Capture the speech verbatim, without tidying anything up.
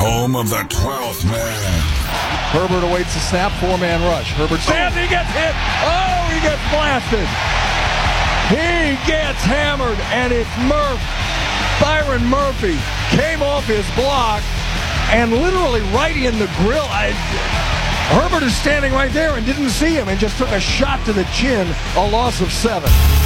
home of the twelfth man. Herbert awaits the snap, four-man rush. Herbert stands, he gets hit. Oh, he gets blasted. He gets hammered, and it's Murph. Byron Murphy came off his block and literally right in the grill. I, Herbert is standing right there and didn't see him and just took a shot to the chin, a loss of seven.